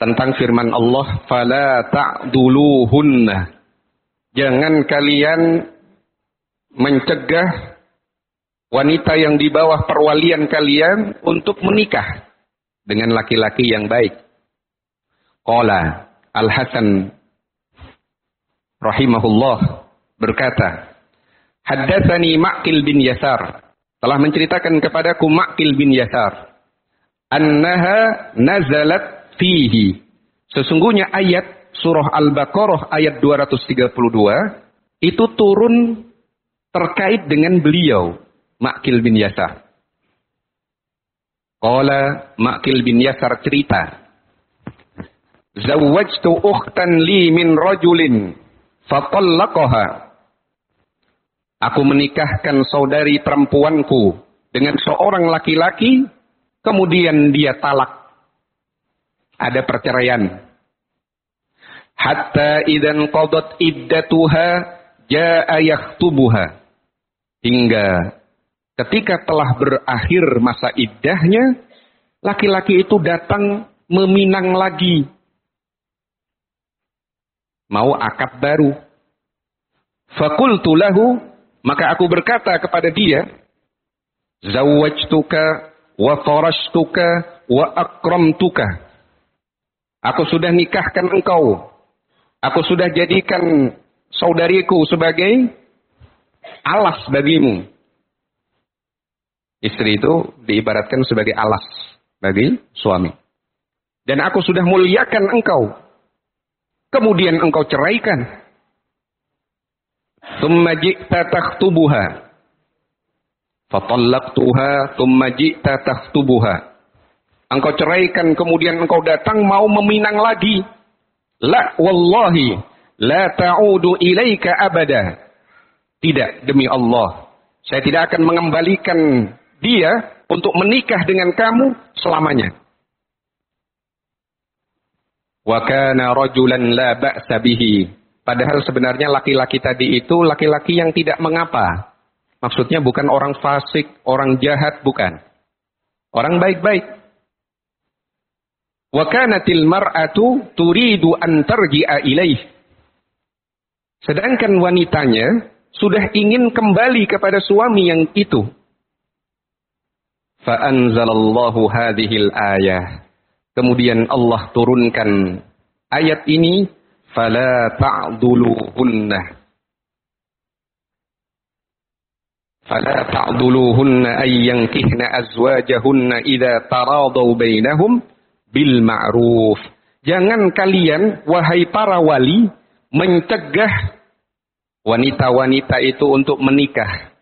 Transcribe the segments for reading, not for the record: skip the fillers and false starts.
tentang firman Allah, fala ta'duluhunna. Jangan kalian mencegah wanita yang di bawah perwalian kalian untuk menikah dengan laki-laki yang baik. Qala Al-Hasan rahimahullah berkata, haddatsani Ma'qil bin Yasar, telah menceritakan kepadaku Ma'qil bin Yasar, annaha nazalat fihi, sesungguhnya ayat surah Al-Baqarah ayat 232 itu turun terkait dengan beliau Ma'qil bin Yasar. Qala Ma'qil bin Yasar cerita, zawwajtu ukhtan li min rajulin fatallaqaha. Aku menikahkan saudari perempuanku dengan seorang laki-laki, kemudian dia talak. Ada perceraian. Hatta idzan qadat iddatuha jaa yakhtubuha. Hingga ketika telah berakhir masa iddahnya, laki-laki itu datang meminang lagi. Mau akad baru. Faqultu lahu, maka aku berkata kepada dia, zawwajtuka wa farashtuka wa akramtuka. Aku sudah nikahkan engkau. Aku sudah jadikan saudariku sebagai alas bagimu. Istri itu diibaratkan sebagai alas bagi suami. Dan aku sudah muliakan engkau. Kemudian engkau ceraikan. Thumma ji'ta takhtubuha. Fatallaqtuha thumma ji'ta takhtubuha. Engkau ceraikan, kemudian engkau datang mau meminang lagi. La wallahi la ta'udu ilaika abada. Tidak, demi Allah, saya tidak akan mengembalikan dia untuk menikah dengan kamu selamanya. Wa kana rajulan la ba'sa bihi. Padahal sebenarnya laki-laki tadi itu laki-laki yang tidak mengapa. Maksudnya bukan orang fasik, orang jahat, bukan. Orang baik-baik. Wa kanatil mar'atu turidu an tarji'a ilaih. Sedangkan wanitanya sudah ingin kembali kepada suami yang itu. Fa anzalallahu hadhil ayah. Kemudian Allah turunkan ayat ini, fala ta'duluhunna. Fala ta'duluhunna ay yankihna azwajahunna idza taradaw bainahum bil ma'ruf. Jangan kalian, wahai para wali, mencegah wanita-wanita itu untuk menikah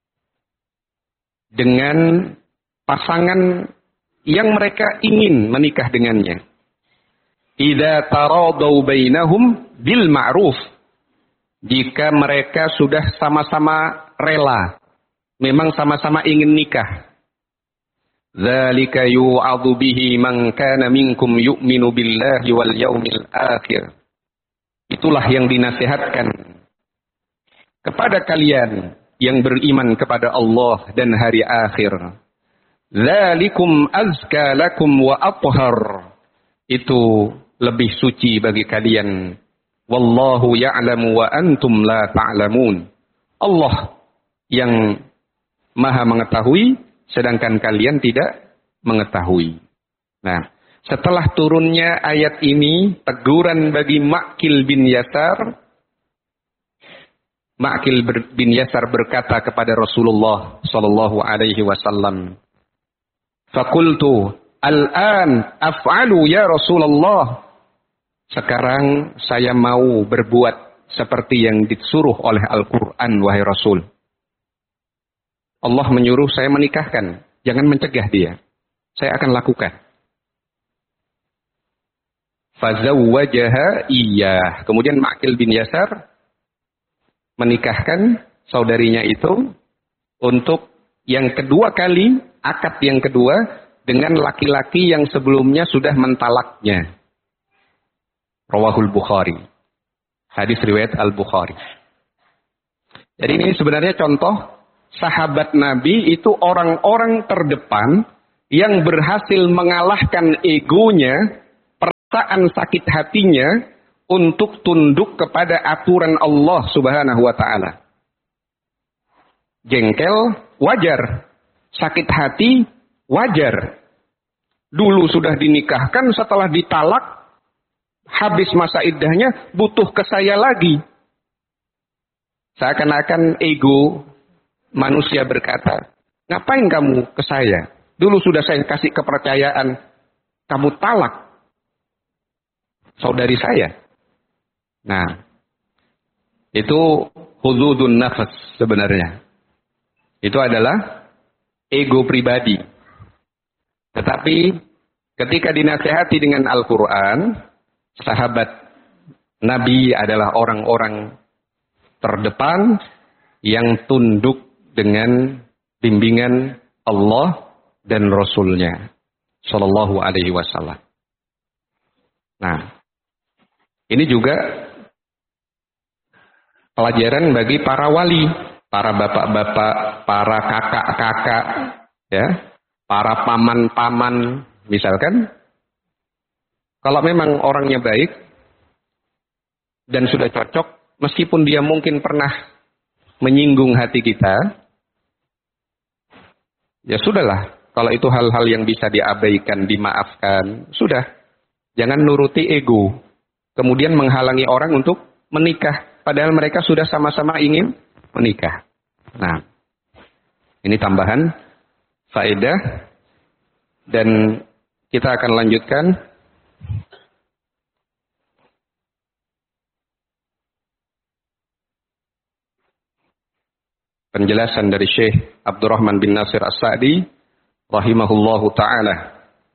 dengan pasangan yang mereka ingin menikah dengannya. Idza taradaw bainahum bil ma'ruf. Jika mereka sudah sama-sama rela, memang sama-sama ingin nikah. Dzalika yu'adhu bihi man kana minkum yu'minu billahi wal yaumil akhir. Itulah yang dinasihatkan kepada kalian yang beriman kepada Allah dan hari akhir. Dzalikum azka lakum wa athhar. Itu lebih suci bagi kalian. Wallahu ya'lamu wa antum la ta'lamun. Allah yang Maha mengetahui sedangkan kalian tidak mengetahui. Nah, setelah turunnya ayat ini, teguran bagi Ma'qil bin Yasar. Ma'qil bin Yasar berkata kepada Rasulullah sallallahu alaihi wasallam, Fakultu al-an af'alu ya Rasulullah. Sekarang saya mau berbuat seperti yang disuruh oleh Al-Quran, wahai Rasul. Allah menyuruh saya menikahkan. Jangan mencegah dia. Saya akan lakukan. Fazawwajaha iyah. Kemudian Ma'qil bin Yasar menikahkan saudarinya itu untuk yang kedua kali, akad yang kedua, dengan laki-laki yang sebelumnya sudah mentalaknya. Rawahul Bukhari. Hadis riwayat Al-Bukhari. Jadi ini sebenarnya contoh sahabat Nabi itu orang-orang terdepan yang berhasil mengalahkan egonya paksaan sakit hatinya untuk tunduk kepada aturan Allah Subhanahu wa taala. Jengkel wajar, sakit hati wajar. Dulu sudah dinikahkan, setelah ditalak, habis masa iddahnya, butuh ke saya lagi. Seakan-akan ego manusia berkata, ngapain kamu ke saya? Dulu sudah saya kasih kepercayaan, kamu talak saudari saya. Nah, itu hududun nafas sebenarnya. Itu adalah ego pribadi. Tetapi ketika dinasihati dengan Al-Quran, sahabat Nabi adalah orang-orang terdepan yang tunduk dengan bimbingan Allah dan Rasul-Nya Shallallahu Alaihi Wasallam. Nah, ini juga pelajaran bagi para wali, para bapak-bapak, para kakak-kakak, ya, para paman-paman, misalkan, kalau memang orangnya baik dan sudah cocok, meskipun dia mungkin pernah menyinggung hati kita, ya sudahlah. Kalau itu hal-hal yang bisa diabaikan, dimaafkan, sudah. Jangan nuruti ego, kemudian menghalangi orang untuk menikah, padahal mereka sudah sama-sama ingin menikah. Nah, ini tambahan faedah, dan kita akan lanjutkan penjelasan dari Syekh Abdurrahman bin Nasir As-Sa'di rahimahullahu ta'ala.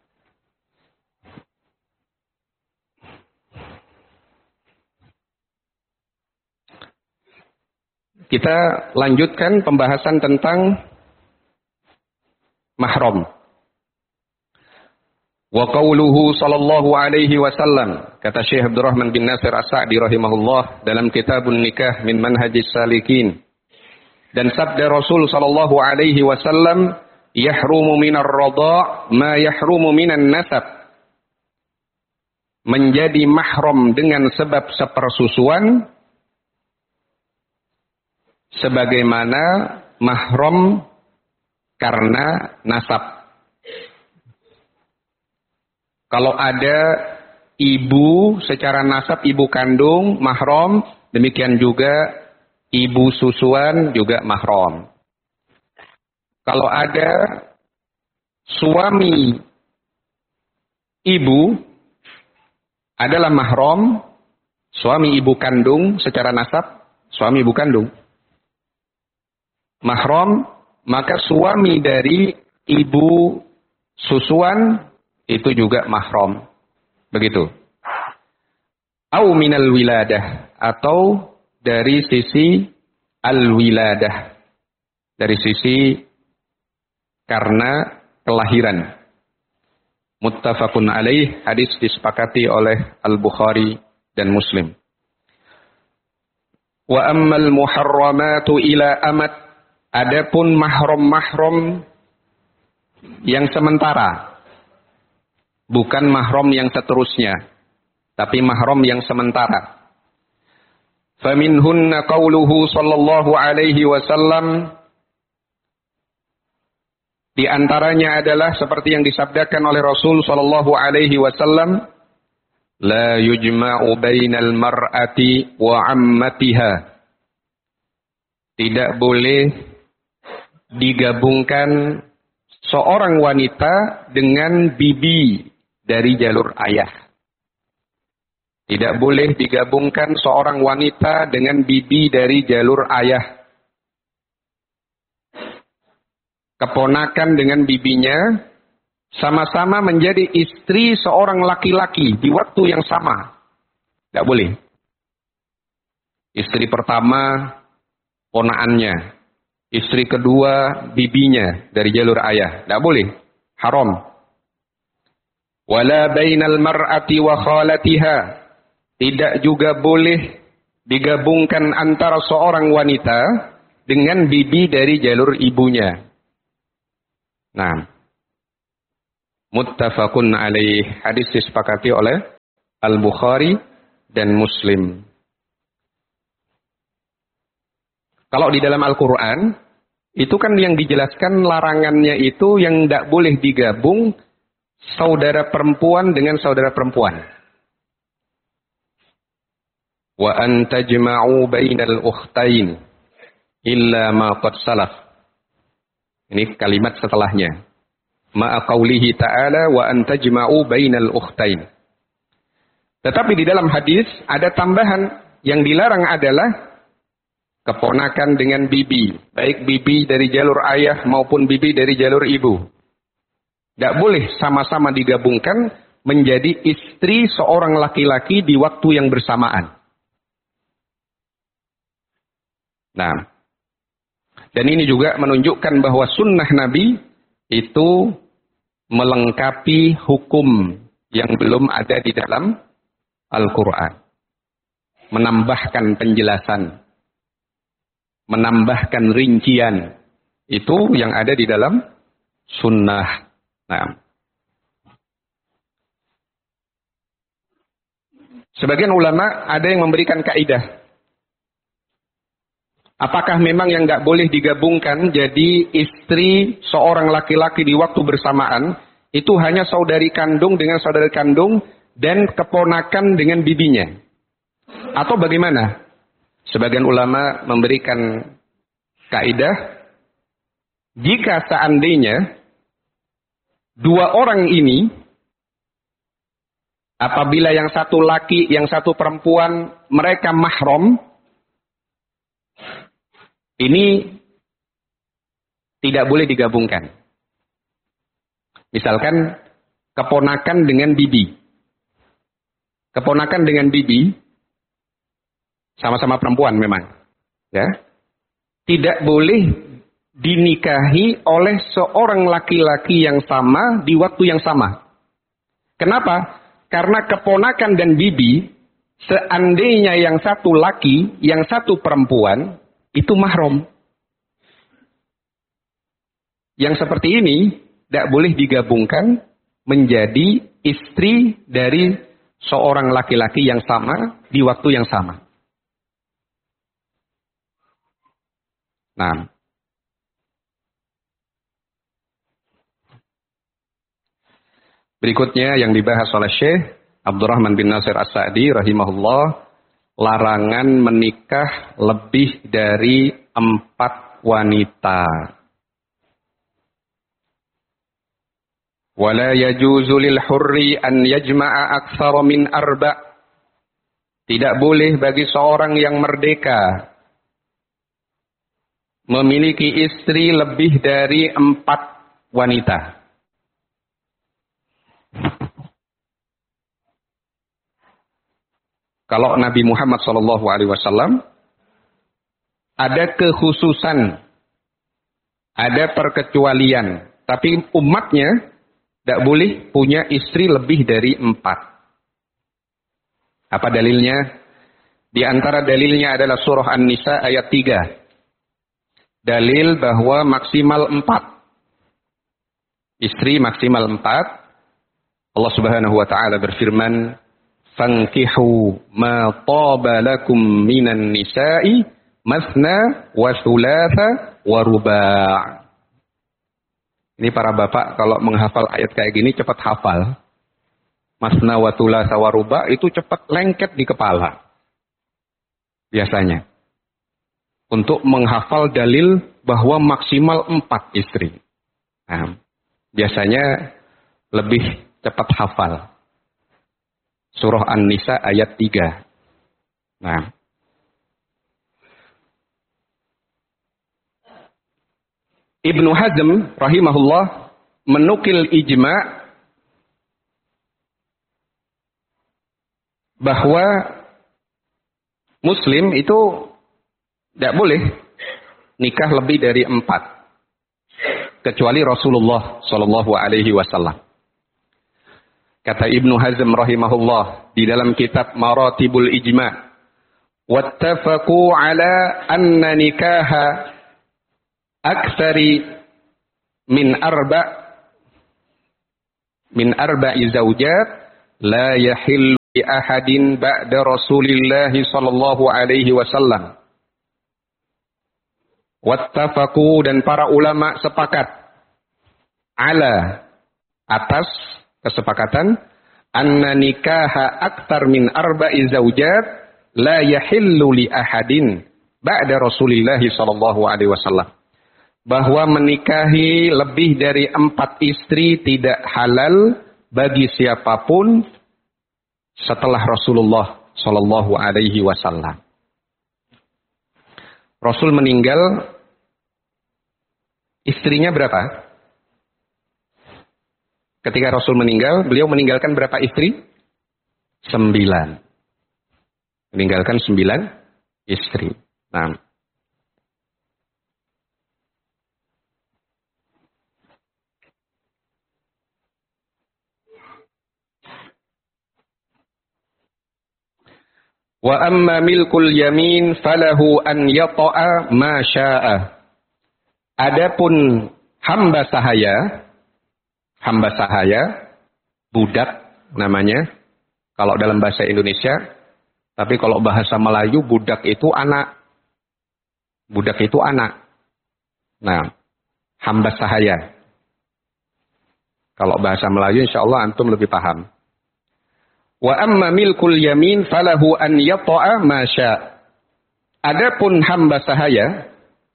Kita lanjutkan pembahasan tentang mahram. Wa qauluhu sallallahu alaihi wasallam, kata Syekh Abdurrahman bin Nasir As-Sa'di rahimahullah dalam Kitabun Nikah min Manhajis Salikin. Dan sabda Rasul sallallahu alaihi wasallam, yahrumu minar radha' ma yahrumu minan nasab. Menjadi mahram dengan sebab sepersusuan sebagaimana mahram karena nasab. Kalau ada ibu secara nasab, ibu kandung mahram, demikian juga ibu susuan juga mahram. Kalau ada suami ibu adalah mahram, suami ibu kandung secara nasab, suami ibu kandung mahram, maka suami dari ibu susuan itu juga mahram. Begitu. Au minal wiladah, atau dari sisi al-wiladah, dari sisi karena kelahiran. Muttafaqun alaih, hadis disepakati oleh Al-Bukhari dan Muslim. Wa ammal muharramatu ila amat, adapun mahram-mahram yang sementara, bukan mahram yang seterusnya, tapi mahram yang sementara. Faminhunna qauluhu sallallahu alaihi wasallam, di antaranya adalah seperti yang disabdakan oleh Rasul sallallahu alaihi wasallam, la yujma'u bainal mar'ati wa ammatiha. Tidak boleh digabungkan seorang wanita dengan bibi dari jalur ayah. Tidak boleh digabungkan seorang wanita dengan bibi dari jalur ayah. Keponakan dengan bibinya sama-sama menjadi istri seorang laki-laki di waktu yang sama. Tidak boleh. Istri pertama ponaannya, istri kedua bibinya dari jalur ayah. Tidak boleh. Haram. Wala bainal mar'ati wa khalatiha. Tidak juga boleh digabungkan antara seorang wanita dengan bibi dari jalur ibunya. Nah, muttafaqun alaih, hadis disepakati oleh Al-Bukhari dan Muslim. Kalau di dalam Al-Quran, itu kan yang dijelaskan larangannya itu yang tidak boleh digabung saudara perempuan dengan saudara perempuan. Wa an tajma'u bainal ukhtain illa ma qad salaf. Ini kalimat setelahnya. Ma'a qawlihi ta'ala wa an tajma'u bainal ukhtain. Tetapi di dalam hadis ada tambahan yang dilarang adalah keponakan dengan bibi, baik bibi dari jalur ayah maupun bibi dari jalur ibu. Tidak boleh sama-sama digabungkan menjadi istri seorang laki-laki di waktu yang bersamaan. Nah, dan ini juga menunjukkan bahwa sunnah Nabi itu melengkapi hukum yang belum ada di dalam Al-Quran. Menambahkan penjelasan, menambahkan rincian, itu yang ada di dalam sunnah. Nah, sebagian ulama ada yang memberikan kaidah. Apakah memang yang nggak boleh digabungkan jadi istri seorang laki-laki di waktu bersamaan itu hanya saudari kandung dengan saudari kandung dan keponakan dengan bibinya? Atau bagaimana? Sebagian ulama memberikan kaidah, jika seandainya dua orang ini, apabila yang satu laki, yang satu perempuan, mereka mahram, ini tidak boleh digabungkan. Misalkan keponakan dengan bibi. Keponakan dengan bibi, sama-sama perempuan memang. Ya. Tidak boleh dinikahi oleh seorang laki-laki yang sama di waktu yang sama. Kenapa? Karena keponakan dan bibi, seandainya yang satu laki, yang satu perempuan, itu mahram. Yang seperti ini tidak boleh digabungkan menjadi istri dari seorang laki-laki yang sama di waktu yang sama. Nah, berikutnya yang dibahas oleh Syekh Abdurrahman bin Nasir As-Sa'di rahimahullah, larangan menikah lebih dari 4 wanita. Wala yajuzu lil hurri an yajma'a aktsara min 4. Tidak boleh bagi seorang yang merdeka memiliki istri lebih dari 4 wanita. Kalau Nabi Muhammad SAW ada kekhususan, ada perkecualian, tapi umatnya tidak boleh punya istri lebih dari 4. Apa dalilnya? Di antara dalilnya adalah surah An-Nisa ayat 3. Dalil bahwa maksimal 4. Istri maksimal 4. Allah Subhanahu wa taala berfirman, "Fankihu ma taba lakum minan nisa'i masna wa thulatha wa ruba'." Ini para bapak kalau menghafal ayat kayak gini cepat hafal. Masna wa thulatha wa ruba' itu cepat lengket di kepala. Biasanya. Untuk menghafal dalil bahwa maksimal 4 istri. Nah, biasanya lebih cepat hafal. Surah An-Nisa ayat 3. Nah. Ibnu Hazm rahimahullah menukil ijma' bahwa Muslim itu tidak boleh nikah lebih dari 4. Kecuali Rasulullah Sallallahu Alaihi Wasallam. Kata Ibnu Hazm rahimahullah di dalam kitab Maratibul Ijma', wattafaqu ala anna nikaha aktsari min arba'i zawjat la yahillu ahadin ba'da Rasulillah sallallahu alaihi wasallam. Wattafaqu, dan para ulama sepakat ala, atas kesepakatan, anna nikaha aktar min arba'i zaujat la yahillu li ahadin ba'da Rasulillah sallallahu alaihi wasallam. Bahwa menikahi lebih dari 4 istri tidak halal bagi siapapun setelah Rasulullah sallallahu alaihi wasallam. Rasul meninggal, istrinya berapa? Ketika Rasul meninggal, beliau meninggalkan berapa istri? 9. Meninggalkan 9 istri. Nah. Wa amma milkul yamin falahu an yata'a ma syaa. Adapun hamba sahaya, budak namanya kalau dalam bahasa Indonesia, tapi kalau bahasa Melayu budak itu anak. Budak itu anak. Nah, hamba sahaya. Kalau bahasa Melayu insyaallah antum lebih paham. Wa amma milkul yamin falahu an yata'a ma syaa. Adapun hamba sahaya,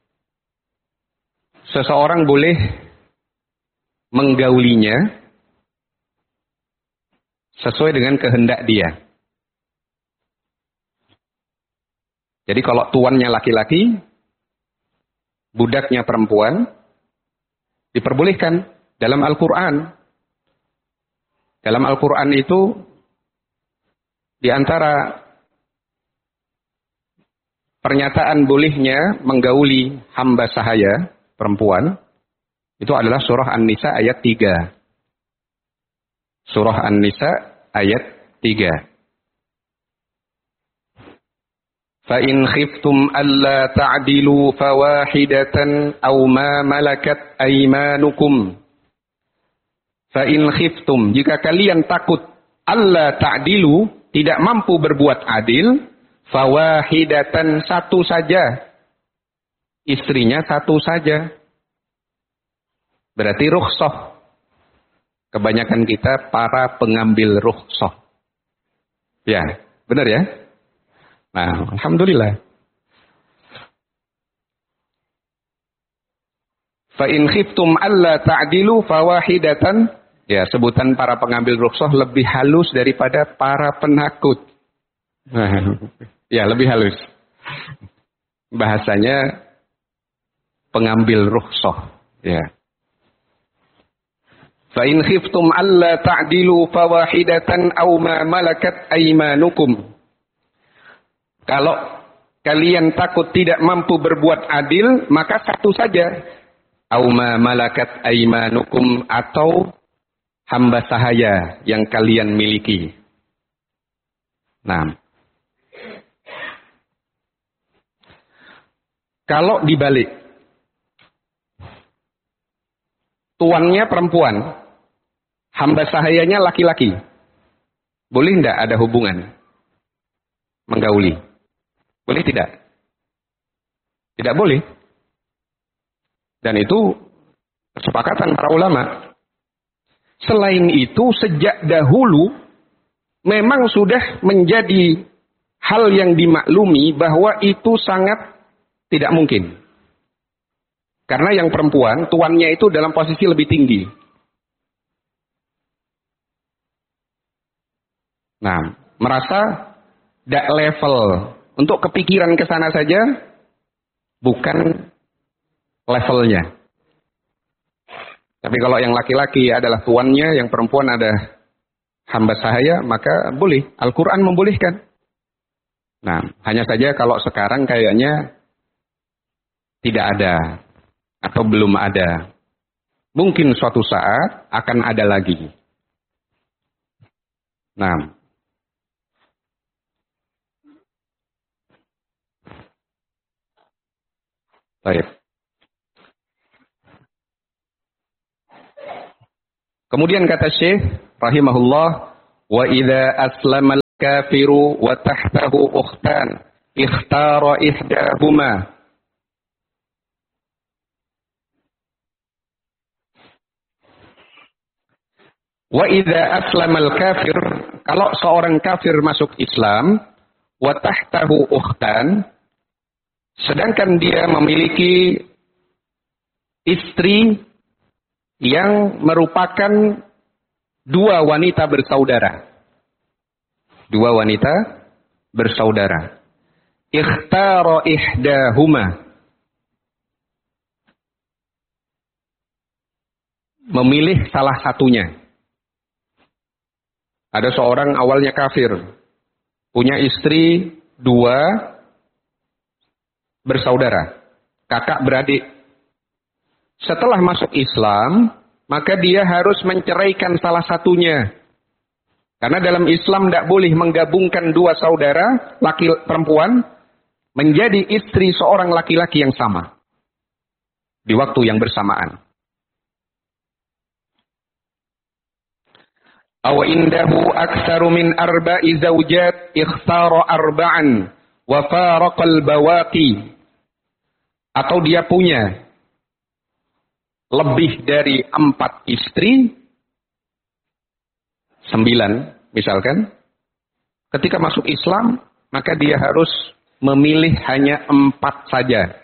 seseorang boleh menggaulinya sesuai dengan kehendak dia. Jadi kalau tuannya laki-laki, budaknya perempuan, diperbolehkan dalam Al-Quran. Dalam Al-Quran itu di antara pernyataan bolehnya menggauli hamba sahaya perempuan itu adalah surah An-Nisa ayat 3. Surah An-Nisa ayat 3. Fa in khiftum alla ta'dilu fawahidatan aw ma malakat aymanukum. Fa in khiftum, jika kalian takut alla ta'dilu, tidak mampu berbuat adil, fawahidatan, satu saja. Istrinya satu saja. Berarti rukhsah. Kebanyakan kita para pengambil rukhsah. Ya, benar ya? Nah, alhamdulillah. Fa in khiftum alla ta'dilu fawahidatan. Ya, sebutan para pengambil rukhsah lebih halus daripada para penakut. Ya, lebih halus. Bahasanya pengambil rukhsah. Ya. Fa in khiftum alla ta'dilu fawahidatan aw ma malakat aymanukum. Kalau kalian takut tidak mampu berbuat adil, maka satu saja. Aw ma malakat aymanukum, atau hamba sahaya yang kalian miliki. Nah, kalau dibalik, tuannya perempuan, hamba sahayanya laki-laki, boleh tidak ada hubungan menggauli? Boleh tidak? Tidak boleh. Dan itu kesepakatan para ulama. Selain itu, sejak dahulu memang sudah menjadi hal yang dimaklumi bahwa itu sangat tidak mungkin. Karena yang perempuan, tuannya itu dalam posisi lebih tinggi. Nah, merasa tidak level. Untuk kepikiran ke sana saja, bukan levelnya. Tapi kalau yang laki-laki adalah tuannya, yang perempuan ada hamba sahaya, maka boleh. Al-Quran membolehkan. Nah, hanya saja kalau sekarang kayaknya tidak ada. Atau belum ada. Mungkin suatu saat akan ada lagi. Nah. Baik. Kemudian kata Syekh rahimahullah, wa idza aslamal kafiru wa tahtahu ukhtan ikhtara ihdahuma. Wa idza aslama al-kafir, kalau seorang kafir masuk Islam, wa tahtahu ukhtan, sedangkan dia memiliki istri yang merupakan dua wanita bersaudara. Dua wanita bersaudara. Ikhtara ihdahuma. Memilih salah satunya. Ada seorang awalnya kafir. Punya istri dua bersaudara. Kakak beradik. Setelah masuk Islam, maka dia harus menceraikan salah satunya. Karena dalam Islam tidak boleh menggabungkan dua saudara, laki perempuan, menjadi istri seorang laki-laki yang sama. Di waktu yang bersamaan. Aw indahu aktsaru min arba'i zawjat ikhtara arba'an wa faraqal bawaqi. Atau dia punya lebih dari 4 istri, 9 misalkan. Ketika masuk Islam, maka dia harus memilih hanya 4 saja.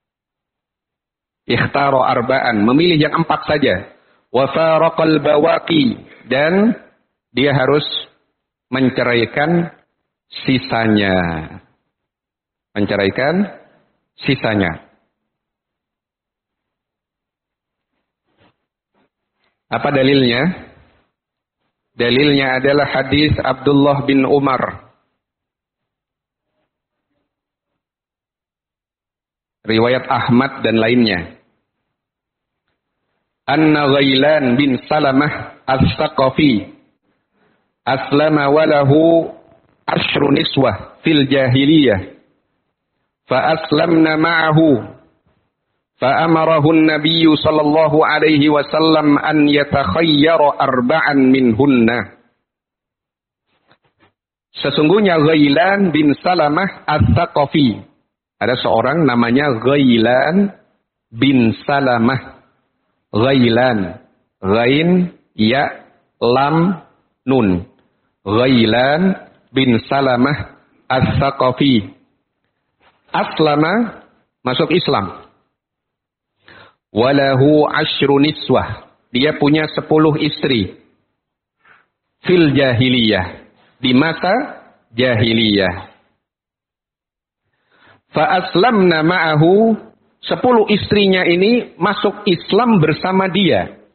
Ikhtara arba'an, memilih yang 4 saja. Wa faraqal bawaqi, dan dia harus menceraikan sisanya. Menceraikan sisanya. Apa dalilnya? Dalilnya adalah hadis Abdullah bin Umar. Riwayat Ahmad dan lainnya. Anna Ghailan bin Salamah As-Saqafi aslama walahu ashru niswah fil jahiliyah. Fa aslamna ma'ahu. Fa amarahu an-nabiy sallallahu alaihi wasallam an yatakhayyara arba'an minhunna. Sesungguhnya Ghailan bin Salamah As-Saqafi. Ada seorang namanya Ghailan bin Salamah. Ghailan. Ghain, ya, lam, nun. Ghailan bin Salamah As-Saqafi. Aslama, masuk Islam. Walahu ashru niswah. Dia punya 10 istri. Fil jahiliyah. Di masa jahiliyah. Fa aslamna ma'ahu. 10 istrinya ini masuk Islam bersama dia.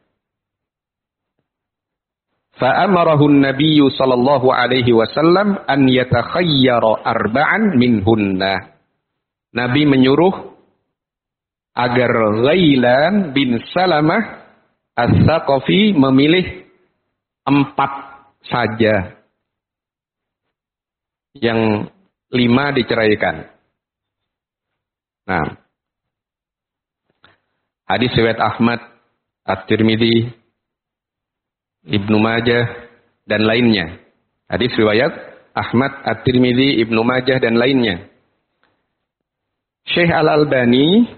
Fa'amarahu an-nabiy sallallahu alaihi wasallam an yatakhayyara arba'an minhunna. Nabi menyuruh agar Ghailan bin Salamah As-Saqafi memilih 4 saja. Yang 5 diceraikan. Nah, hadis riwayat Ahmad, At-Tirmidzi, Ibnu Majah dan lainnya. Hadis riwayat Ahmad, At-Tirmidzi, Ibnu Majah dan lainnya. Syekh Al-Albani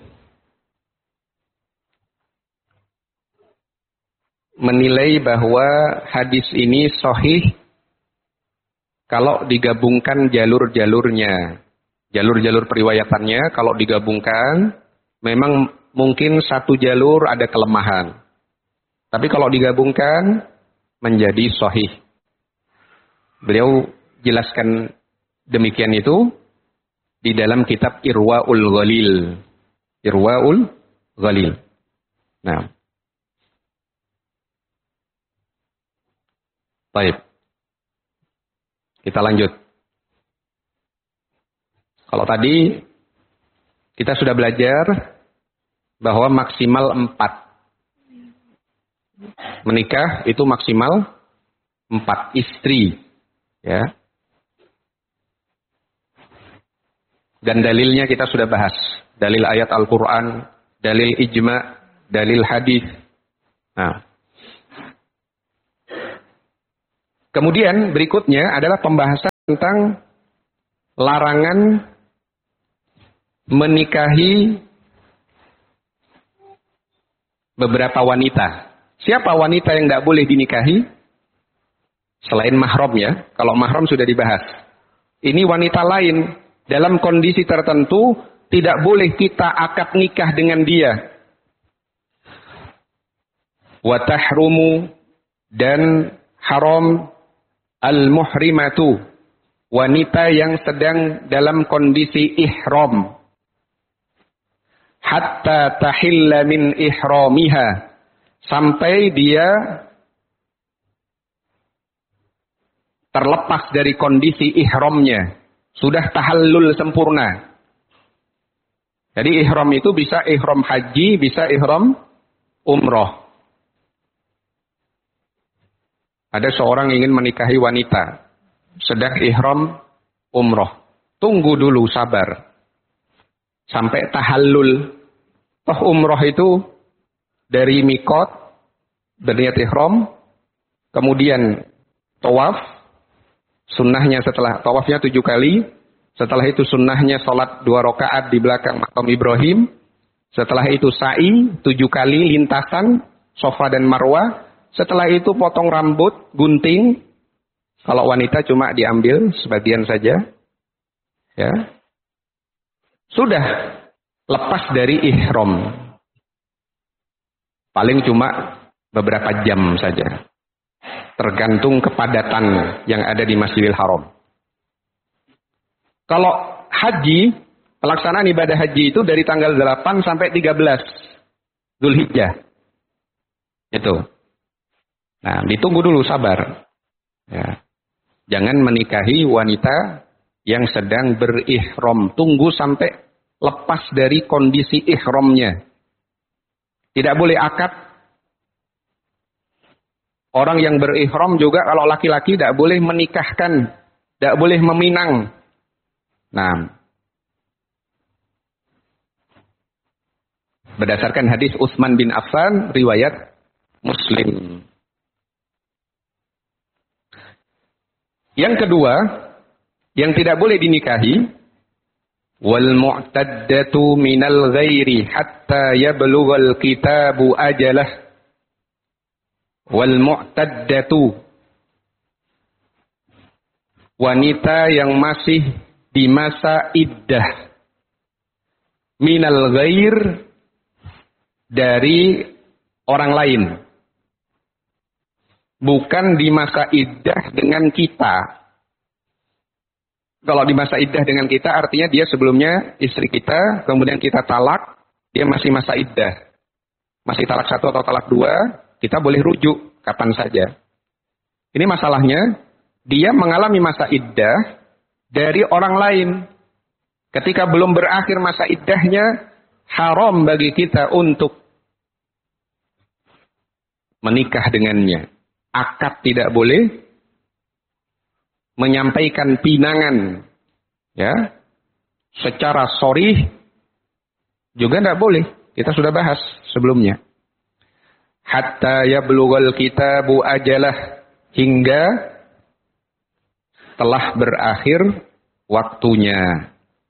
menilai bahwa hadis ini sahih kalau digabungkan jalur-jalurnya. Jalur-jalur periwayatannya kalau digabungkan memang mungkin satu jalur ada kelemahan. Tapi kalau digabungkan menjadi sahih. Beliau jelaskan demikian itu di dalam kitab Irwaul Ghalil. Irwaul Ghalil. Nah. Baik. Kita lanjut. Kalau tadi kita sudah belajar bahwa maksimal 4. Menikah itu maksimal 4 istri, ya. Dan dalilnya kita sudah bahas. Dalil ayat Al-Quran, dalil ijma, dalil hadis. Nah. Kemudian berikutnya adalah pembahasan tentang larangan menikahi beberapa wanita. Siapa wanita yang tidak boleh dinikahi? Selain mahram ya. Kalau mahram sudah dibahas. Ini wanita lain. Dalam kondisi tertentu, tidak boleh kita akad nikah dengan dia. Wa tahrumu, dan haram al-muhrimatu, wanita yang sedang dalam kondisi ihram. Hatta tahilla min ihramiha, sampai dia terlepas dari kondisi ihramnya, sudah tahallul sempurna. Jadi ihram itu bisa ihram haji, bisa ihram umroh. Ada seorang ingin menikahi wanita, sedang ihram umroh. Tunggu dulu, sabar. Sampai tahallul. Toh umroh itu dari mikot, berniat ihram, kemudian tawaf, sunnahnya setelah tawafnya 7 kali, setelah itu sunnahnya sholat 2 rakaat di belakang makam Ibrahim, setelah itu sa'i 7 kali lintasan Safa dan Marwah, setelah itu potong rambut, gunting, kalau wanita cuma diambil sebagian saja, ya. Sudah lepas dari ihram. Paling cuma beberapa jam saja. Tergantung kepadatan yang ada di Masjidil Haram. Kalau haji, pelaksanaan ibadah haji itu dari tanggal 8 sampai 13 Dzulhijjah. Itu. Nah, ditunggu dulu, sabar. Ya. Jangan menikahi wanita yang sedang berihram. Tunggu sampai lepas dari kondisi ihramnya. Tidak boleh akad. Orang yang berihram juga kalau laki-laki tidak boleh menikahkan. Tidak boleh meminang. Nah, berdasarkan hadis Utsman bin Affan, riwayat Muslim. Yang kedua, yang tidak boleh dinikahi, wal mu'taddatu minal ghairi hatta yablughal kitabu ajalah. Wal mu'taddatu, wanita yang masih di masa iddah, minal ghair, dari orang lain. Bukan di masa iddah dengan kita. Kalau di masa iddah dengan kita artinya dia sebelumnya istri kita, kemudian kita talak, dia masih masa iddah. Masih talak 1 atau talak 2, kita boleh rujuk kapan saja. Ini masalahnya, dia mengalami masa iddah dari orang lain. Ketika belum berakhir masa iddahnya, haram bagi kita untuk menikah dengannya. Akad tidak boleh, menyampaikan pinangan ya secara sharih juga tidak boleh. Kita sudah bahas sebelumnya. Hatta yablughal kitabu ajalah, hingga telah berakhir waktunya.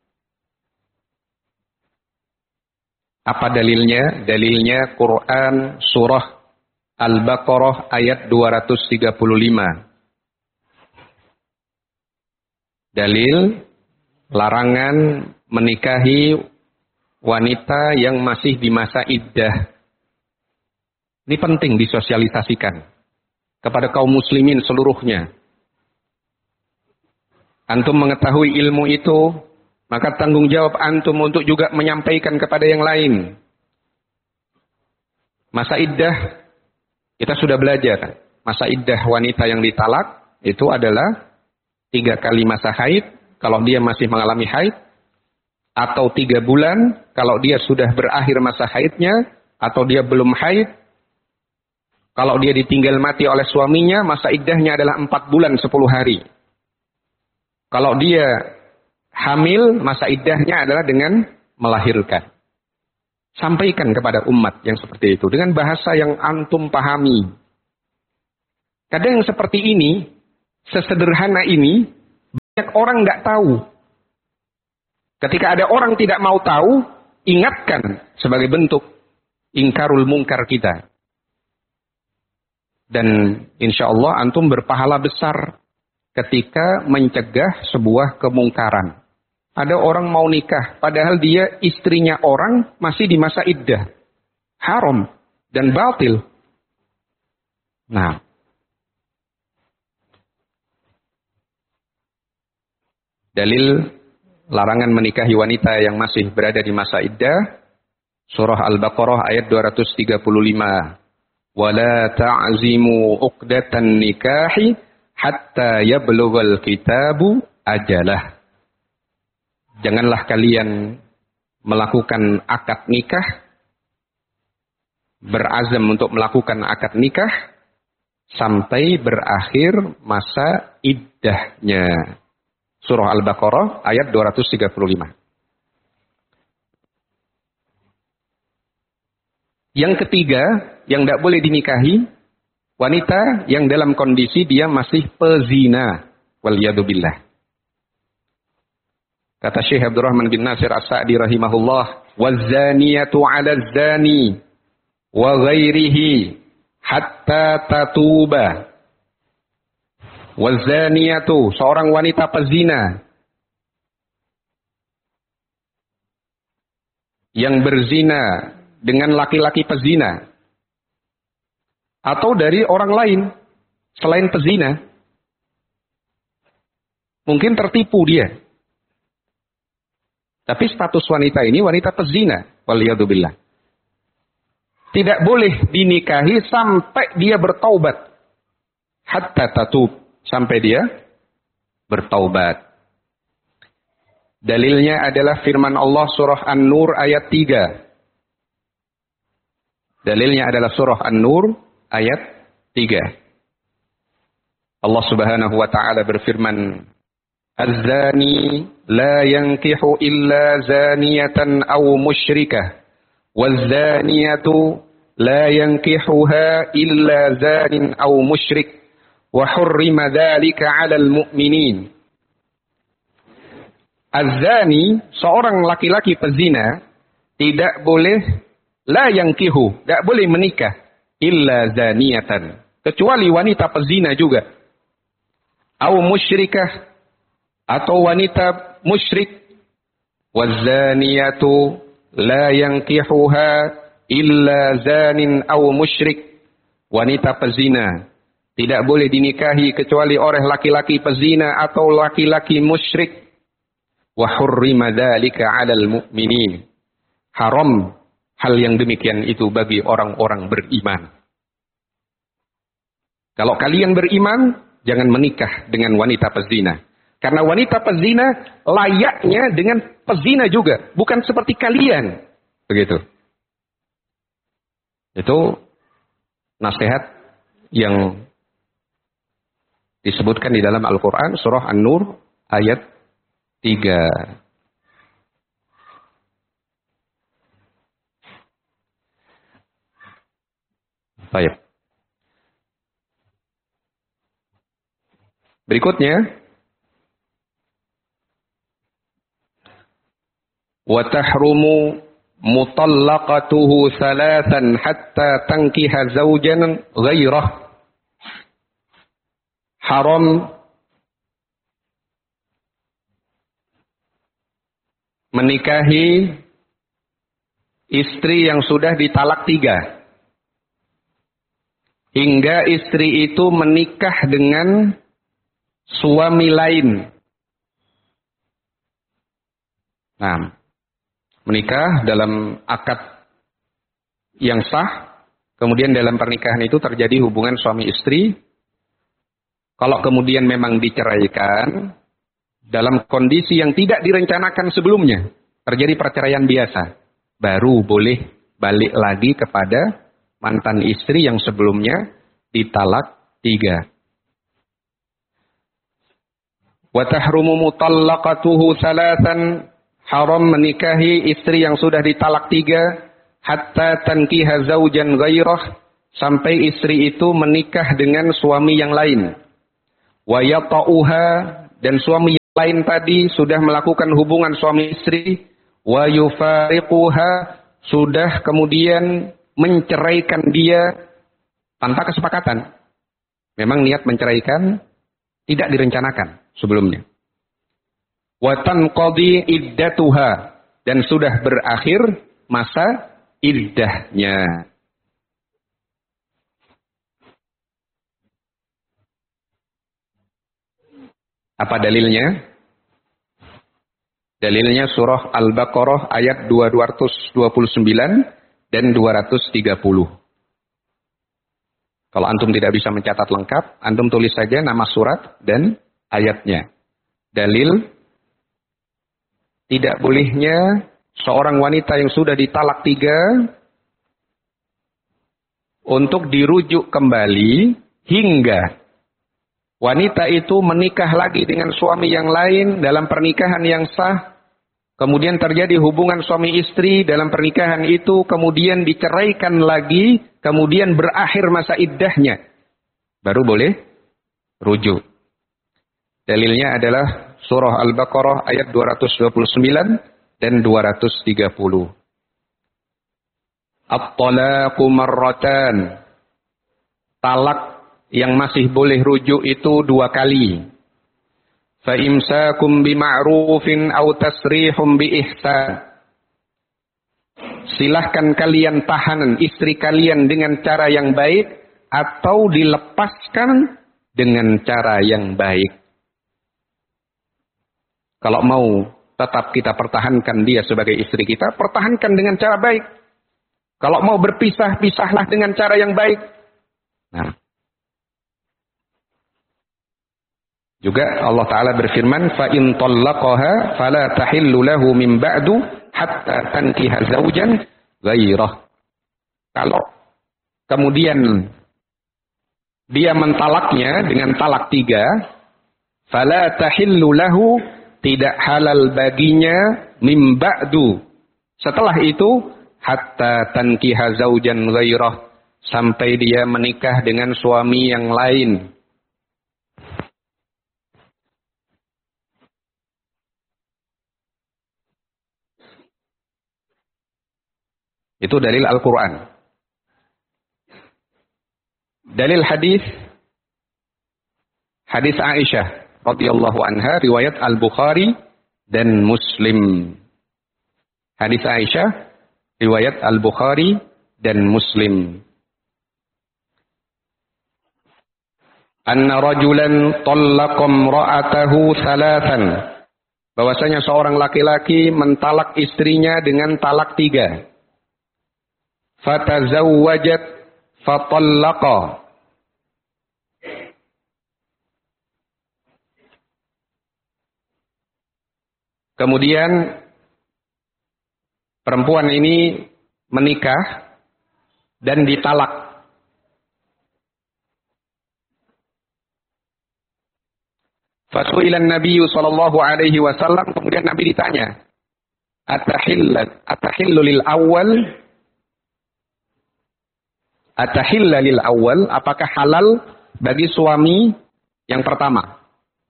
Apa dalilnya? Dalilnya Quran surah Al-Baqarah ayat 235. Dalil larangan menikahi wanita yang masih di masa iddah. Ini penting disosialisasikan kepada kaum muslimin seluruhnya. Antum mengetahui ilmu itu, maka tanggung jawab antum untuk juga menyampaikan kepada yang lain. Masa iddah, kita sudah belajar, masa iddah wanita yang ditalak itu adalah 3 kali masa haid kalau dia masih mengalami haid, atau 3 bulan kalau dia sudah berakhir masa haidnya, atau dia belum haid. Kalau dia ditinggal mati oleh suaminya, masa iddahnya adalah 4 bulan 10 hari. Kalau dia hamil, masa iddahnya adalah dengan melahirkan. Sampaikan kepada umat yang seperti itu dengan bahasa yang antum pahami. Kadang seperti ini, sesederhana ini, orang nggak tahu. Ketika ada orang tidak mau tahu, ingatkan sebagai bentuk ingkarul mungkar kita. Dan insya Allah antum berpahala besar ketika mencegah sebuah kemungkaran. Ada orang mau nikah, padahal dia istrinya orang masih di masa iddah. Haram dan batil. Nah, dalil larangan menikahi wanita yang masih berada di masa iddah, surah Al-Baqarah ayat 235. Wala ta'zimu uqdatan nikahi hatta yablughal kitabu ajalah. Janganlah kalian melakukan akad nikah, berazam untuk melakukan akad nikah sampai berakhir masa iddahnya. Surah Al-Baqarah ayat 235. Yang ketiga, yang tidak boleh dinikahi, wanita yang dalam kondisi dia masih pezina. Waliyadzubillah. Kata Syekh Abdurrahman bin Nasir As-Sa'di rahimahullah, "Waz-zaniyatu 'ala az-zani wa ghairihi hatta tatuba." Waz-zaniyatu, seorang wanita pezina yang berzina dengan laki-laki pezina atau dari orang lain selain pezina. Mungkin tertipu dia. Tapi status wanita ini wanita pezina. Waliyadzubillah. Tidak boleh dinikahi sampai dia bertaubat. Hatta tatub. Sampai dia bertaubat. Dalilnya adalah firman Allah surah An-Nur ayat 3. Dalilnya adalah surah An-Nur ayat 3. Allah Subhanahu wa taala berfirman, "Az-zani la yankihu illa zaniyatan aw musyrikah, waz-zaniyatu la yankihuha illa zanin aw musyrik, wa hurrima dzalika 'alal mu'minin." Az-zani, seorang laki-laki pezina, tidak boleh la yankihu, tidak boleh menikah illa zaniyatan, kecuali wanita pezina juga. Au musyrikah, atau wanita musyrik. Waz-zaniyatu la yankihuha illa zanin au musyrik. Wanita pezina tidak boleh dinikahi kecuali oleh laki-laki pezina atau laki-laki musyrik. Wa hurrima dzalika 'alal mu'minin. Haram hal yang demikian itu bagi orang-orang beriman. Kalau kalian beriman, jangan menikah dengan wanita pezina. Karena wanita pezina layaknya dengan pezina juga, bukan seperti kalian. Begitu. Itu nasihat yang disebutkan di dalam Al-Quran, surah An-Nur, ayat 3. Baik. Berikutnya, wa tahrumu mutallaqatuhu thalathan hatta tankiha zawjan ghairah. Haram menikahi istri yang sudah ditalak 3 hingga istri itu menikah dengan suami lain. Nah, menikah dalam akad yang sah, kemudian dalam pernikahan itu terjadi hubungan suami istri. Kalau kemudian memang diceraikan, dalam kondisi yang tidak direncanakan sebelumnya, terjadi perceraian biasa, baru boleh balik lagi kepada mantan istri yang sebelumnya ditalak 3. Wa tahrumu mutallaqatuhu thalathan, haram menikahi istri yang sudah ditalak 3 hatta tankiha zaujan ghairah, sampai istri itu menikah dengan suami yang lain. Wa yata'uha, dan suami lain tadi sudah melakukan hubungan suami istri, wa yufariquha, sudah kemudian menceraikan dia tanpa kesepakatan. Memang niat menceraikan tidak direncanakan sebelumnya. Wa tanqadi iddatuha, dan sudah berakhir masa iddahnya. Apa dalilnya? Dalilnya surah Al-Baqarah ayat 229 dan 230. Kalau antum tidak bisa mencatat lengkap, antum tulis saja nama surat dan ayatnya. Dalil tidak bolehnya seorang wanita yang sudah ditalak 3 untuk dirujuk kembali hingga wanita itu menikah lagi dengan suami yang lain dalam pernikahan yang sah. Kemudian terjadi hubungan suami istri dalam pernikahan itu. Kemudian diceraikan lagi. Kemudian berakhir masa iddahnya. Baru boleh rujuk. Dalilnya adalah surah Al-Baqarah ayat 229 dan 230. At-talaqu marratan. Talak yang masih boleh rujuk itu 2 kali. Fa imsakum bima'rufin aw tasrihum biihsan. Silahkan kalian tahan istri kalian dengan cara yang baik atau dilepaskan dengan cara yang baik. Kalau mau tetap kita pertahankan dia sebagai istri kita, pertahankan dengan cara baik. Kalau mau berpisah, pisahlah dengan cara yang baik. Nah, juga Allah Ta'ala berfirman, فَإِنْ طَلَّقَهَا فَلَا تَحِلُّ لَهُ مِنْ بَعْدُ حَتَّى تَنْكِحَ زَوْجًا غَيْرَهُ. Kalau kemudian dia mentalaknya dengan talak 3, فَلَا تَحِلُّ لَهُ, tidak halal baginya, مِنْ بَعْدُ, setelah itu, حَتَّى تَنْكِحَ زَوْجًا غَيْرَهُ, sampai dia menikah dengan suami yang lain. Itu dalil Al-Quran. Dalil hadis Aisyah radhiyallahu anha, riwayat Al-Bukhari dan Muslim. Hadis Aisyah, riwayat Al-Bukhari dan Muslim. Anna rajulan tallaqa imra'atahu 3. Bahwasanya seorang laki-laki mentalak istrinya dengan talak 3. Fatazawwajat fatallaqa. Kemudian perempuan ini menikah dan ditalak. Fasu'ilan Nabi sallallahu alaihi wasallam, kemudian Nabi ditanya, Atahillu lil awal? Atahilla lil awal, apakah halal bagi suami yang pertama?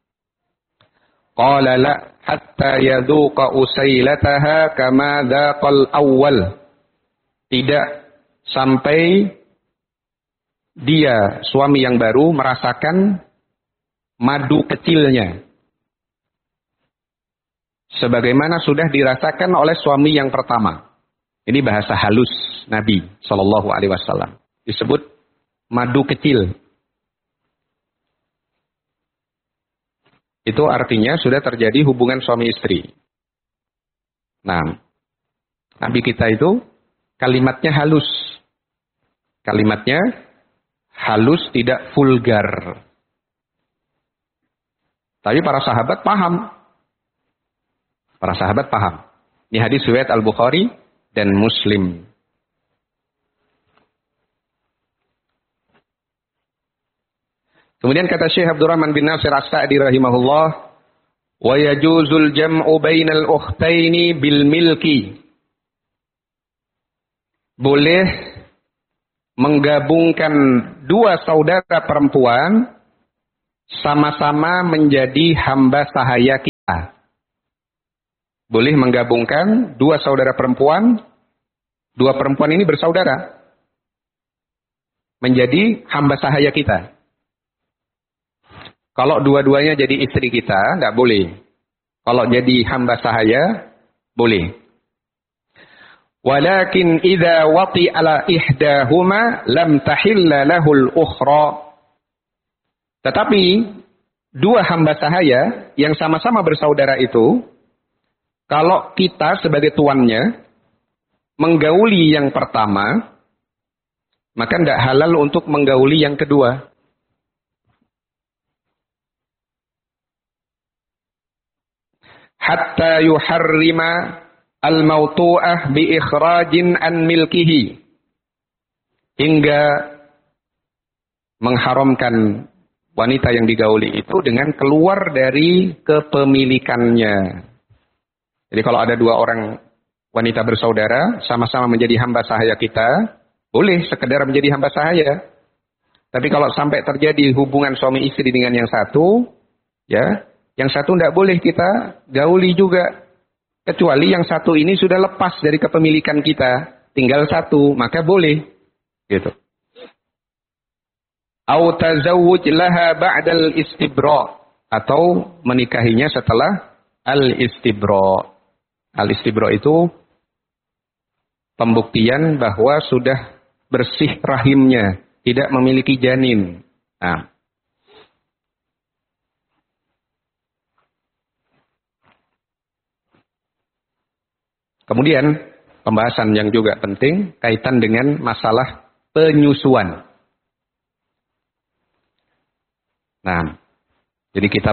Qala la hatta yadhuqa usailataha kama dhaqal awal. Tidak sampai dia, suami yang baru, merasakan madu kecilnya sebagaimana sudah dirasakan oleh suami yang pertama. Ini bahasa halus Nabi sallallahu alaihi wasallam. Disebut madu kecil. Itu artinya sudah terjadi hubungan suami istri. Nah, Nabi kita itu kalimatnya halus. Kalimatnya halus, tidak vulgar. Tapi para sahabat paham. Para sahabat paham. Ini hadis riwayat Al-Bukhari dan Muslim. Kemudian kata Syekh Abdurrahman bin Nasir As-Sa'di rahimahullah, wa yajuzul jam'u bainal ukhtaini bil milki. Boleh menggabungkan 2 saudara perempuan sama-sama menjadi hamba sahaya Boleh menggabungkan dua saudara perempuan, dua perempuan ini bersaudara, menjadi hamba sahaya kita. Kalau dua-duanya jadi istri kita, tidak boleh. Kalau jadi hamba sahaya, boleh. Walakin idza wati ala ihdahuma lam tahilla lahul ukhra. Tetapi dua hamba sahaya yang sama-sama bersaudara itu, kalau kita sebagai tuannya menggauli yang pertama, maka tidak halal untuk menggauli yang kedua. Hatta yuharrima al-mautu'ah bi ikhrajin an milkihi. Hingga mengharamkan wanita yang digauli itu dengan keluar dari kepemilikannya. Jadi kalau ada dua orang wanita bersaudara, sama-sama menjadi hamba sahaya kita, boleh sekedar menjadi hamba sahaya. Tapi kalau sampai terjadi hubungan suami istri dengan yang satu, ya, yang satu tidak boleh kita gauli juga. Kecuali yang satu ini sudah lepas dari kepemilikan kita, tinggal satu, maka boleh. Gitu. Au tazawwuj laha ba'dal istibra, atau menikahinya setelah al-istibra. Al-istibra itu pembuktian bahwa sudah bersih rahimnya, tidak memiliki janin. Nah. Kemudian pembahasan yang juga penting kaitan dengan masalah penyusuan. Nah, jadi kita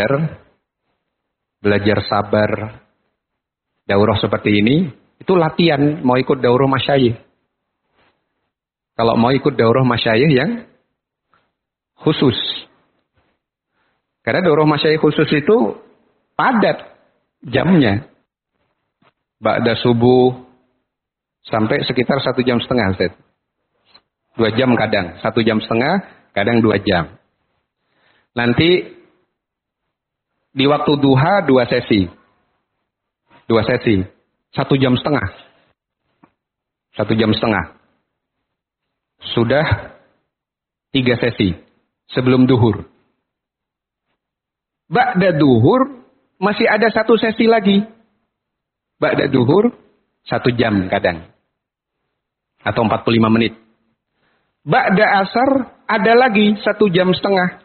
belajar sabar, daurah seperti ini, itu latihan mau ikut daurah masyayikh. Kalau mau ikut daurah masyayikh yang khusus. Karena daurah masyayikh khusus itu padat jamnya. Ba'da subuh sampai sekitar 1,5 jam, Ustaz. 2 jam kadang, 1,5 jam, kadang 2 jam. Nanti di waktu duha 2 sesi. 2 sesi. 1,5 jam. 1,5 jam. Sudah 3 sesi. Sebelum duhur. Ba'da duhur masih ada 1 sesi lagi. Ba'da duhur 1 jam kadang. Atau 45 menit. Ba'da asar ada lagi 1,5 jam.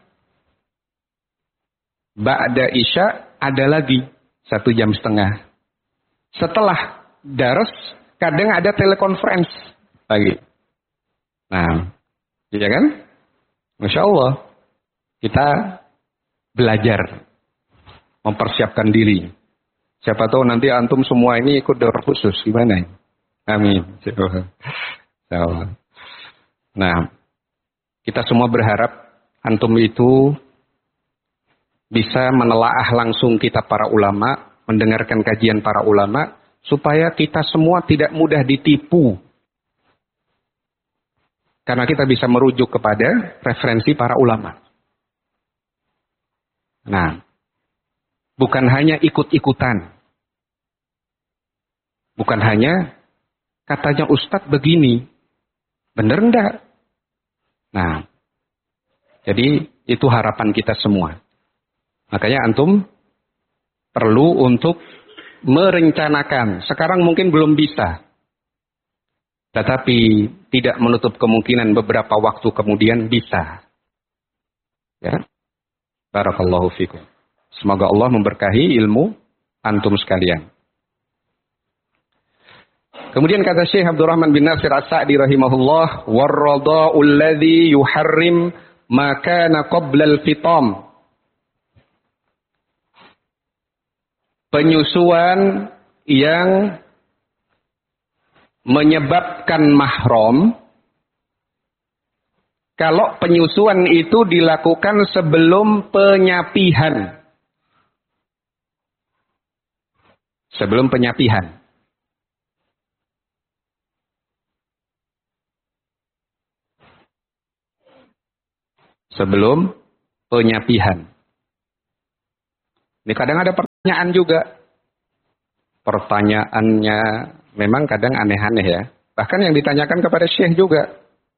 Ba'da isya ada lagi 1,5 jam. Setelah dars kadang ada telekonferensi lagi. Nah, iya kan? Masya Allah. Kita belajar. Mempersiapkan diri. Siapa tahu nanti antum semua ini ikut daurah khusus. Gimana? Amin. Nah, kita semua berharap antum itu bisa menelaah langsung kitab para ulama, mendengarkan kajian para ulama, supaya kita semua tidak mudah ditipu. Karena kita bisa merujuk kepada referensi para ulama. Nah, bukan hanya ikut-ikutan. Bukan hanya katanya Ustadz begini. Benar enggak? Nah, jadi itu harapan kita semua. Makanya antum perlu untuk merencanakan. Sekarang mungkin belum bisa. Tetapi tidak menutup kemungkinan beberapa waktu kemudian bisa. Ya. Barakallahu fikum. Semoga Allah memberkahi ilmu antum sekalian. Kemudian kata Syekh Abdurrahman bin Nasir As-Sa'di rahimahullah, "War-radha'u alladhi yuharrim ma kana qabla al-fitam." Penyusuan yang menyebabkan mahram, kalau penyusuan itu dilakukan sebelum penyapihan. Sebelum penyapihan. Sebelum penyapihan. Ini kadang ada Pertanyaan juga. Pertanyaannya memang kadang aneh-aneh ya. Bahkan yang ditanyakan kepada Syekh juga.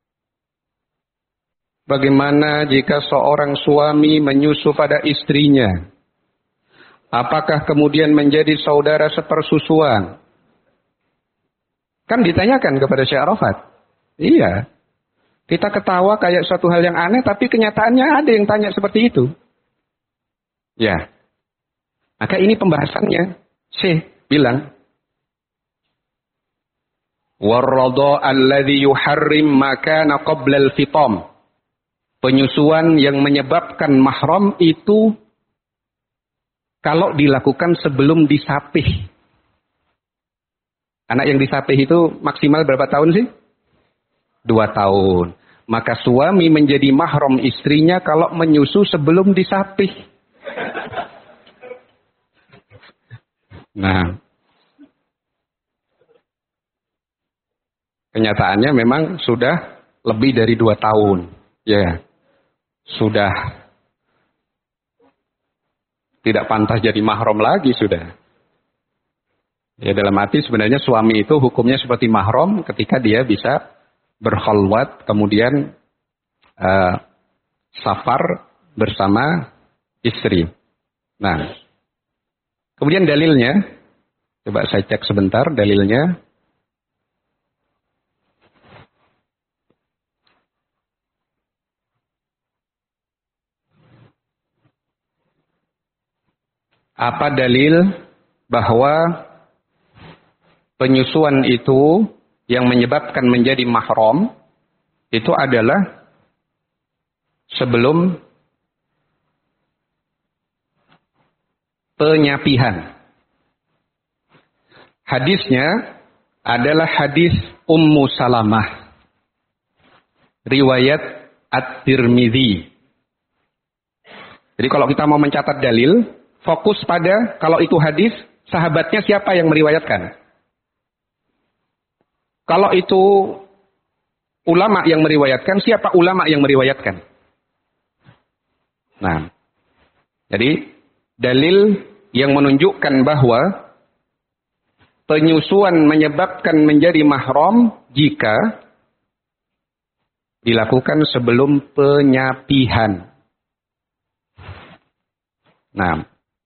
Bagaimana jika seorang suami menyusu pada istrinya? Apakah kemudian menjadi saudara sepersusuan? Kan ditanyakan kepada Syekh Arafat. Iya. Kita ketawa kayak suatu hal yang aneh, tapi kenyataannya ada yang tanya seperti itu. Ya. Maka ini pembahasannya. Syekh bilang, warradha alladhi yuharrim makana qabla al-fitam. Penyusuan yang menyebabkan mahram itu kalau dilakukan sebelum disapih. Anak yang disapih itu maksimal berapa tahun sih? 2 tahun. Maka suami menjadi mahram istrinya kalau menyusu sebelum disapih. Nah, kenyataannya memang sudah lebih dari 2 tahun. Ya, sudah tidak pantas jadi mahram lagi sudah. Ya, dalam arti sebenarnya suami itu hukumnya seperti mahram ketika dia bisa berkhalwat kemudian safar bersama istri. Nah, kemudian dalilnya, coba saya cek sebentar dalilnya. Apa dalil bahwa penyusuan itu yang menyebabkan menjadi mahram itu adalah sebelum penyapihan. Hadisnya adalah hadis Ummu Salamah, riwayat At-Tirmidzi. Jadi kalau kita mau mencatat dalil, fokus pada kalau itu hadis, sahabatnya siapa yang meriwayatkan. Kalau itu ulama yang meriwayatkan, siapa ulama yang meriwayatkan. Nah, jadi dalil yang menunjukkan bahwa penyusuan menyebabkan menjadi mahram jika dilakukan sebelum penyapihan. Nah,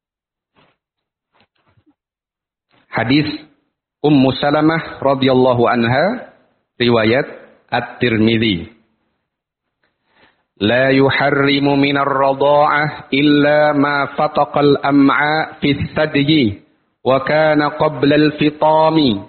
hadis Ummu Salamah radhiyallahu anha riwayat At-Tirmidzi. La yuharrimu minar radha'ah illa ma fataqal am'a fi thadyi wa kana qabla al-fitami.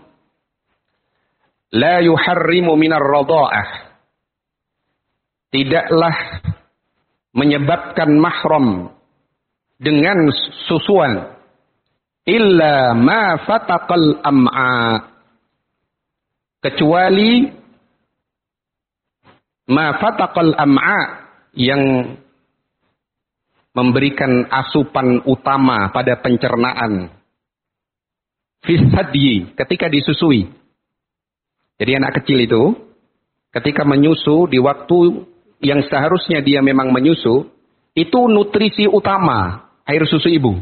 La yuharrimu minar radha'ah. Tidaklah menyebabkan mahram dengan susuan illa ma fataqal am'a, kecuali ma fataqal am'a yang memberikan asupan utama pada pencernaan fi sadyi, ketika disusui. Jadi anak kecil itu ketika menyusu di waktu yang seharusnya dia memang menyusu, itu nutrisi utama air susu ibu.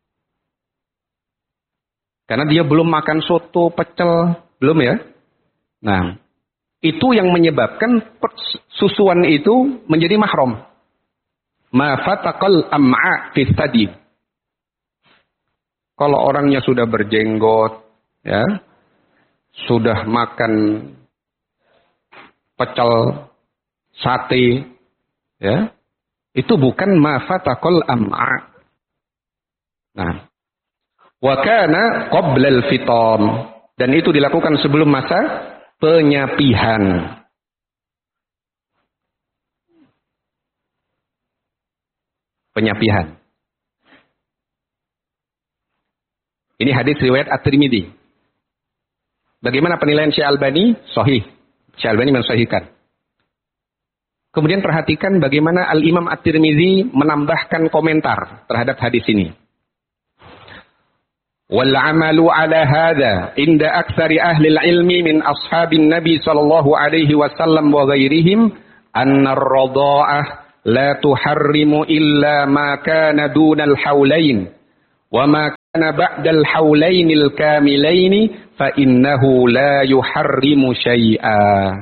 Karena dia belum makan soto, pecel, belum ya. Nah, itu yang menyebabkan susuan itu menjadi mahram. Ma fataqal am'a fi thadi. Kalau orangnya sudah berjenggot, ya, sudah makan pecel, sate, ya, itu bukan ma fataqal am'a. Nah, wa kana qabla al-fitam, dan itu dilakukan sebelum masa penyapihan. Penyapihan. Ini hadis riwayat At-Tirmidzi. Bagaimana penilaian Syekh Albani? Sahih. Syekh Albani mensahihkan. Kemudian perhatikan bagaimana Al-Imam At-Tirmidzi menambahkan komentar terhadap hadis ini. وَالْعَمَلُ عَلَى هَذَا عِنْدَ أَكْثَرِ أَهْلِ الْعِلْمِ مِنْ أَصْحَابِ النَّبِي صلى الله عليه وسلم وغيرهم أن الرضاعة لا تحرم إلا ما كان دون الحولين Wa ma kana ba'dal haulainil kamilaini fa innahu la yuharrimu syai'a.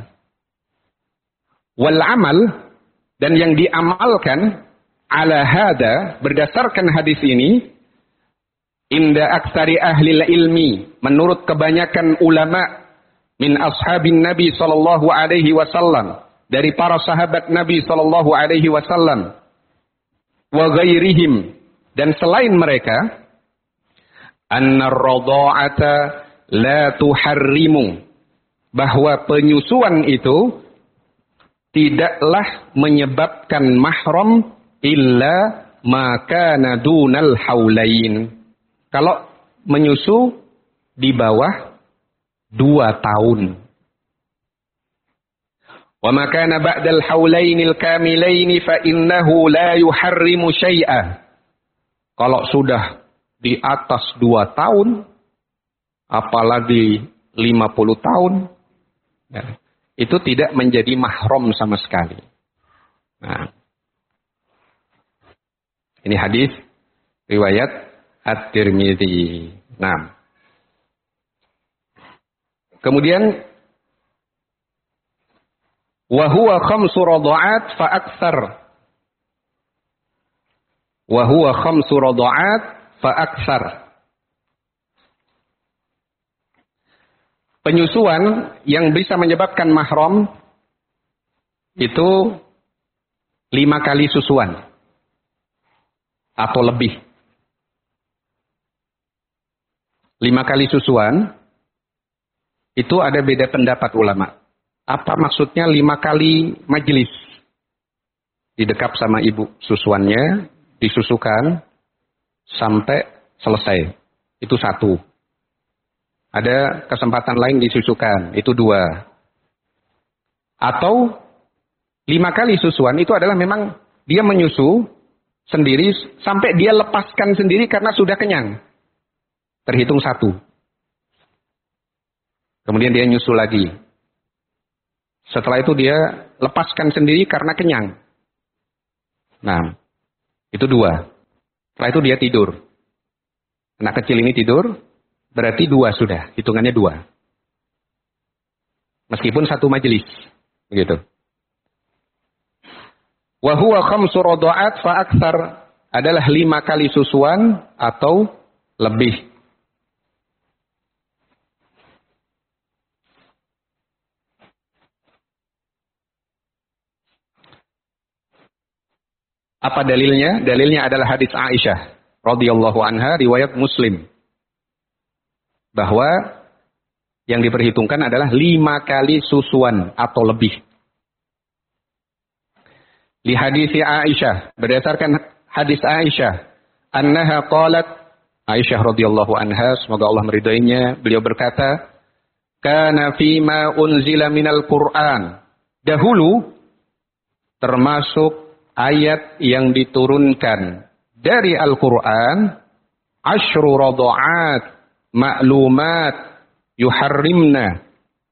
Wal amal, dan yang diamalkan ala hada, berdasarkan hadis ini, inda aktsari ahli ilmi, menurut kebanyakan ulama, min ashabin Nabi sallallahu alaihi wasallam, dari para sahabat Nabi sallallahu alaihi wasallam, wa ghairihim, dan selain mereka, anna ar-radha'ata la tuharrimu, bahwa penyusuan itu tidaklah menyebabkan mahram illa ma kana dunal haulain. Kalau menyusu di bawah 2 tahun. Wa ma kana ba'dal haulainil kamilaini fa innahu la yuharrimu syai'a. Kalau sudah di atas 2 tahun, apalagi 50 tahun, ya, itu tidak menjadi mahram sama sekali. Nah, ini hadis riwayat At-Tirmidzi. Nah, kemudian wa huwa 5 radha'at fa aktsar. Wa huwa 5 radha'at fa aktsar. Penyusuan yang bisa menyebabkan mahram itu 5 kali susuan atau lebih. 5 kali susuan itu ada beda pendapat ulama. Apa maksudnya 5 kali majelis? Didekap sama ibu susuannya, disusukan sampai selesai. Itu 1. Ada kesempatan lain disusukan, itu 2. Atau 5 kali susuan itu adalah memang dia menyusu sendiri sampai dia lepaskan sendiri karena sudah kenyang. Terhitung 1. Kemudian dia nyusu lagi. Setelah itu dia lepaskan sendiri karena kenyang. Nah, itu 2. Setelah itu dia tidur. Anak kecil ini tidur. Berarti 2 sudah, hitungannya 2. Meskipun 1 majelis. Begitu. Wa huwa 5 radha'at fa aktsar, adalah 5 kali susuan atau lebih. Apa dalilnya? Dalilnya adalah hadis Aisyah radhiyallahu anha, riwayat Muslim. Bahwa yang diperhitungkan adalah 5 kali susuan atau lebih. Li hadis Aisyah, berdasarkan hadis Aisyah, annaha qalat, Aisyah radhiyallahu anha, semoga Allah meridainya, beliau berkata, kana fima unzila minal Qur'an. Dahulu termasuk ayat yang diturunkan dari Al-Qur'an, asyru radha'at ma'lumat yuharrimna.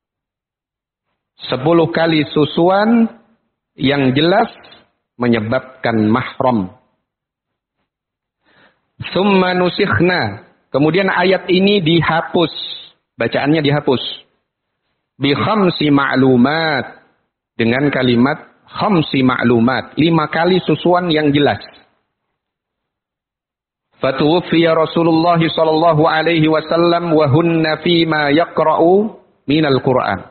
10 kali susuan yang jelas menyebabkan mahram. Summa nusikhna. Kemudian ayat ini dihapus. Bacaannya dihapus. Bi khamsi ma'lumat. Dengan kalimat khamsi ma'lumat. 5 kali susuan yang jelas. Fatuwfiya Rasulullah sallallahu alaihi wasallam wa hunna fima yaqra'u minal Qur'an.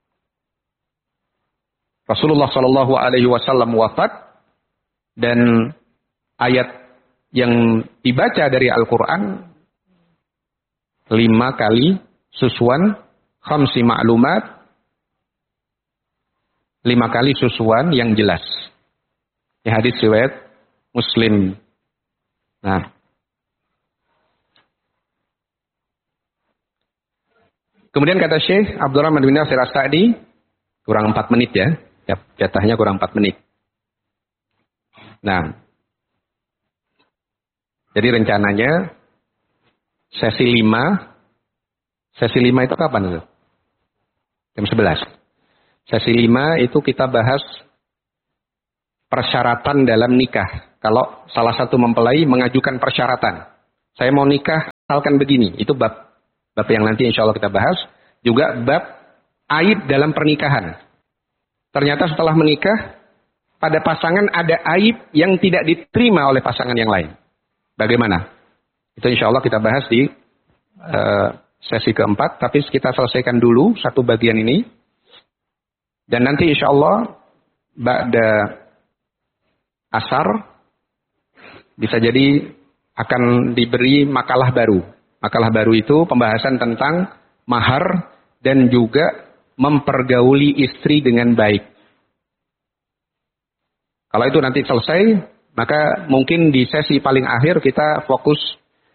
Rasulullah sallallahu alaihi wasallam wafat dan ayat yang dibaca dari Al-Qur'an 5 kali susuan, khamsi ma'lumat, 5 kali susuan yang jelas. Ini hadis riwayat Muslim. Nah, kemudian kata Syekh Abdurrahman bin Nasir As-Sa'di, kurang 4 menit ya. Jatahnya kurang 4 menit. Nah, jadi rencananya sesi 5. Sesi 5 itu kapan itu? Jam 11. Sesi 5 itu kita bahas persyaratan dalam nikah. Kalau salah satu mempelai mengajukan persyaratan. Saya mau nikah, asalkan begini. Itu bab yang nanti insya Allah kita bahas. Juga bab aib dalam pernikahan. Ternyata setelah menikah, pada pasangan ada aib yang tidak diterima oleh pasangan yang lain. Bagaimana? Itu insya Allah kita bahas di sesi keempat. Tapi kita selesaikan dulu satu bagian ini. Dan nanti insya Allah ba'da asar bisa jadi akan diberi makalah baru. Makalah baru itu pembahasan tentang mahar dan juga mempergauli istri dengan baik. Kalau itu nanti selesai, maka mungkin di sesi paling akhir kita fokus